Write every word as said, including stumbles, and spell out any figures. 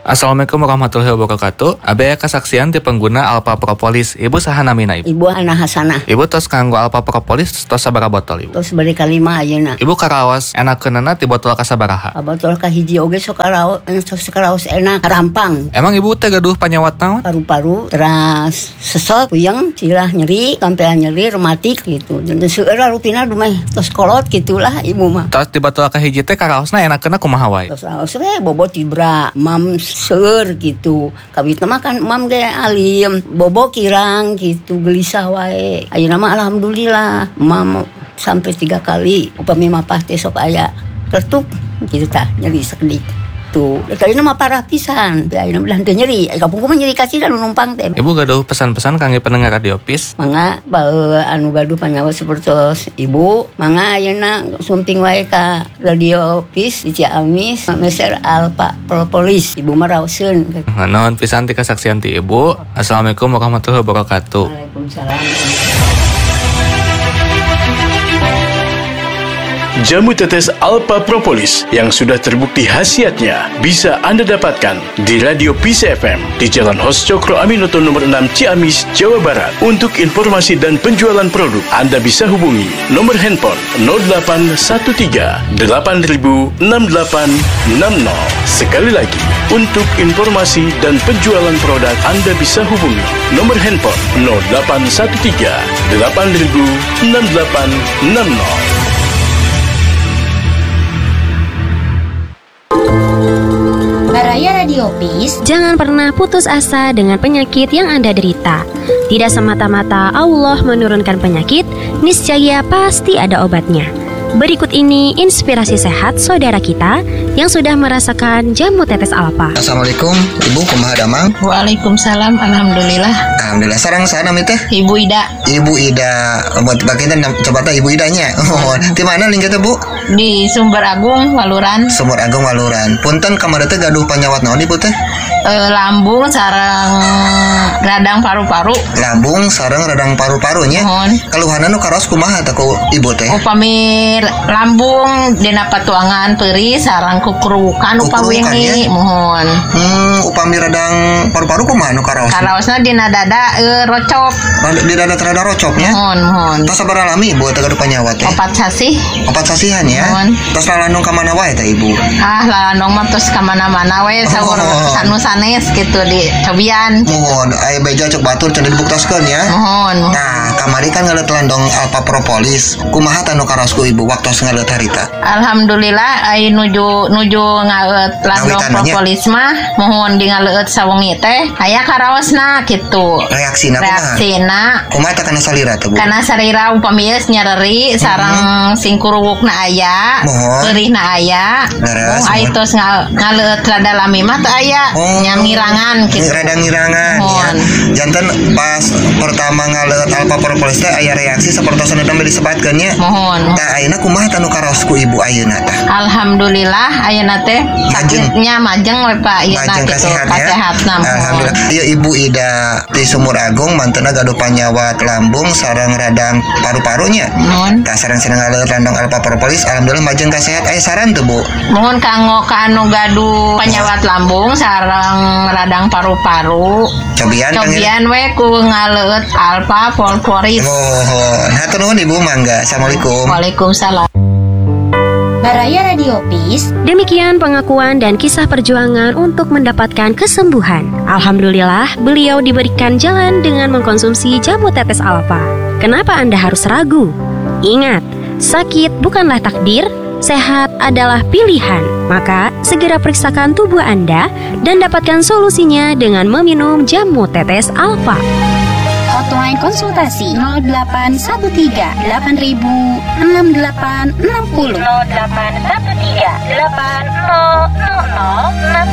Assalamualaikum warahmatullahi wabarakatuh. Abaya kasaksian ti pengguna Alpha Propolis. Ibu saha namina ibu? Ibu Ana Hasanah. Ibu tos kanggo Alpha Propolis tos sabaraha botol ibu? Tos bari kalima ayeuna. Ibu karaos enakeunana ti botol kasabaraha? Botol ka hiji oge sok karaos, sok karaos enak rampang. Emang ibu teh gaduh panyawat naon? Paru-paru, teras sesek, puyeng, cilah nyeri, sampai nyeri rematik gitu. Dan seueur rutina dumeh tos kolot gitulah ibu mah. Tos di botol ka hiji teh karaosna enakeunna kumaha wae? Tos raos we bobot tibra, mam seur gitu. Kabitna mah kan mam ge alim, bobo kirang gitu gelisah wae. Ayeuna mah alhamdulillah mam sampai tiga kali upami mapah teh sok aya kertuk gitu tah nyeri sakedik tuh. Kayaknya mah parah pisan. Ayeuna mah teu nyeri. Kampung mah nyeri kaki dan numpang teh. Ibu gaduh pesan-pesan kangge pendengar Radio Peace? Mangga bae anu gaduh panyawa sapertos ibu, mangga ayeuna sumping wae ka Radio Peace di Ciamis, Meser Alpha Propolis. Ibu mah raoseun. Naon pisan ti kasaksian ti ibu. Assalamualaikum warahmatullahi wabarakatuh. Waalaikumsalam. Jamu tetes Alpha Propolis yang sudah terbukti khasiatnya bisa Anda dapatkan di Radio Peace F M di Jalan Hos Cokro Aminoto nomor enam Ciamis, Jawa Barat. Untuk informasi dan penjualan produk, Anda bisa hubungi nomor handphone nol delapan satu tiga delapan nol enam delapan enam nol. Sekali lagi, untuk informasi dan penjualan produk, Anda bisa hubungi nomor handphone nol delapan satu tiga delapan nol enam delapan enam nol. Baraya Radio Peace, jangan pernah putus asa dengan penyakit yang Anda derita. Tidak semata-mata Allah menurunkan penyakit, niscaya pasti ada obatnya. Berikut ini inspirasi sehat saudara kita yang sudah merasakan jamu tetes Alpha. Assalamualaikum, Ibu kumaha damang? Waalaikumsalam, alhamdulillah. Alhamdulillah. Sareng sana mi teh? Ibu Ida. Ibu Ida. Buat bagian coba teh Ibu Idanya. Oh, di mana lingkah teh, Bu? Di Sumber Agung, Waluran. Sumber Agung, Waluran. Punten kamari teh gaduh panyawat naon Ibu teh? E, lambung sareng radang paru-paru. Lambung sareng radang paru-paru nya. Mohon. Keluhanna nu karos kumaha teh ku Ibu teh? Upami lambung dina patuangan peuri sareng kukurukan upami wingi. Mohon. Hmm, upami radang paru-paru kumaha nu karos? Karaosna dina dada e, rocop. Rada di dada terada rocopnya? Mohon, mohon. Tos sabaraha lami Ibu teh gaduh panyawat teh? Opat sasih. Opat sasihan ya. Mohon. Tos lalandung ka mana wae teh Ibu? Ah, lalandung mah tos ka mana-mana we saur Oh. sanes gitu di cobian. Mohon, aya beja cek batur cenah dibuktaskeun ya. Mohon. Nah, kamari kan ngaleut landong Alpha Propolis. Kumaha tanu karosku Ibu waktos ngaleut harita? Alhamdulillah ai nuju nuju ngaleut landong propolis mah mohon di ngaleut sawengi teh aya karaosna kitu. Reaksina kumaha? Reaksina kumaha teh kana salira teh Bu? Kana salira upami geus nyareri sareng sing kuruwukna aya, peurihna aya. Oh ai tos ngaleut rada lami mah teh aya. Oh, yang ngirangan gitu. Rada ngirangan ya. Janten pas pertama ngaleut Alpha Propolis teh aya reaksi sapertosan dambe disebutkeun nya. Mohon. Tah ayeuna kumaha tanu karosku Ibu ayeuna tah? Alhamdulillah ayeuna teh sakitnya majeng we Pak ayeuna kitu kasehatna. Alhamdulillah. Ieu Ibu Ida di Sumur Agung mantenna gaduh panyawat lambung sareng radang paru-parunya. Mohon. Tah sareng-sareng ngaleut landong Alpha Propolis alhamdulillah majeng kasehat. Aya saran teu Bu? Mohon kanggo ka anu gaduh panyawat lambung sareng radang paru-paru. Cobian Cobian we ku ngaleut Alpha Propolis. Oh, hatur nuhun Ibu mangga. Assalamualaikum. Waalaikumsalam. Baraya Radio Peace. Demikian pengakuan dan kisah perjuangan untuk mendapatkan kesembuhan. Alhamdulillah, beliau diberikan jalan dengan mengkonsumsi jamu tetes Alpha. Kenapa Anda harus ragu? Ingat, sakit bukanlah takdir, sehat adalah pilihan. Maka, segera periksakan tubuh Anda dan dapatkan solusinya dengan meminum jamu tetes Alpha. Hotline konsultasi nol delapan satu tiga delapan ribu enam delapan enam nol nol delapan satu tiga delapan nol nol nol enam